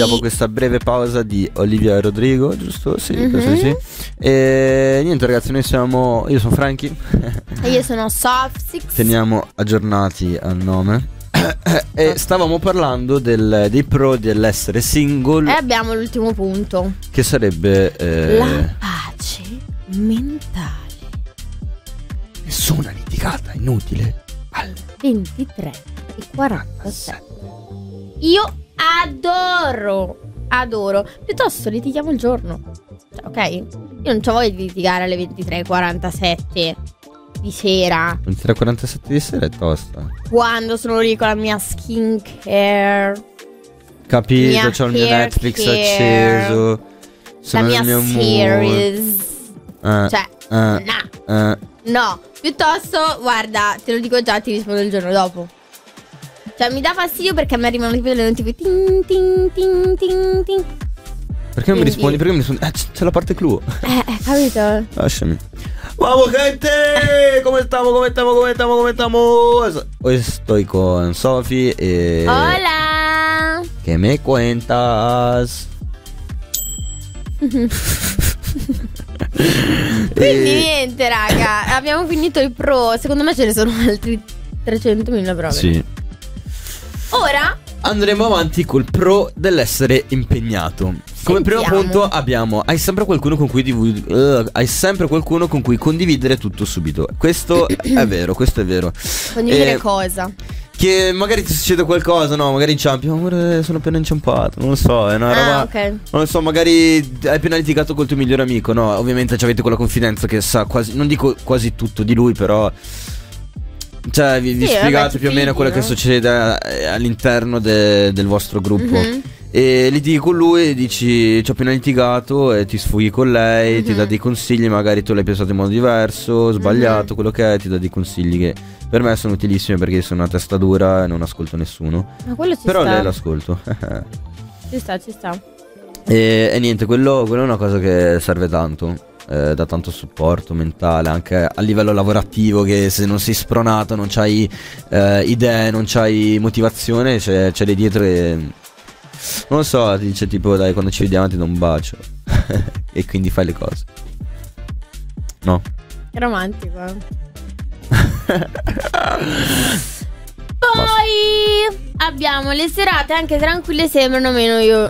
dopo questa breve pausa di Olivia e Rodrigo, giusto? Sì, penso di sì. E niente ragazzi, io sono Franky e io sono Sofsix. Teniamo aggiornati al nome. E stavamo parlando dei pro dell'essere single. E abbiamo l'ultimo punto, che sarebbe la pace mentale. Nessuna litigata inutile alle 23:47. Io adoro. Piuttosto litighiamo il giorno, ok? Io non c'ho voglia di litigare alle 23:47 di sera. 23:47 di sera è tosta. Quando sono lì con la mia skincare, Capito, c'ho il mio Netflix acceso, sono la mia nel mio series. Cioè, no. Piuttosto, guarda, te lo dico già, ti rispondo il giorno dopo. Cioè, mi dà fastidio perché mi arrivano tipo delle notifiche ting ting ting ting ting. Perché non mi rispondi? Perché mi rispondi? C'è la parte clou. Capito? Lasciami. Vamos gente, come estamos? Hoy estoy con Sofi e... Hola. Che me cuentas? Quindi niente raga, abbiamo finito i pro. Secondo me ce ne sono altri 300.000 prove. Sì. Ora andremo avanti col pro dell'essere impegnato. Come primo punto abbiamo hai sempre qualcuno con cui condividere tutto subito. Questo è vero, condividere cosa? Che magari ti succede qualcosa, no? Magari inciampi, amore, sono appena inciampato. Non lo so, è una roba. Okay. Non lo so, magari hai appena litigato col tuo migliore amico, no? Ovviamente avete quella confidenza che sa quasi, non dico quasi tutto di lui, però cioè vi spiegate più o meno quello che succede all'interno del vostro gruppo. E litighi con lui e dici ci ho appena litigato e ti sfoghi con lei, ti dà dei consigli, magari tu l'hai pensato in modo diverso, sbagliato, quello che è, ti dà dei consigli che per me sono utilissimi perché io sono una testa dura e non ascolto nessuno. Ma quello ci però sta. lei l'ascolto. Ci sta. E niente, quello è una cosa che serve tanto. Dà tanto supporto mentale anche a livello lavorativo, che se non sei spronato, non c'hai idee, non c'hai motivazione, c'è lì dietro e non lo so, ti dice tipo dai, quando ci vediamo ti do un bacio e quindi fai le cose, no? Che romantico. Poi abbiamo le serate anche tranquille sembrano, meno io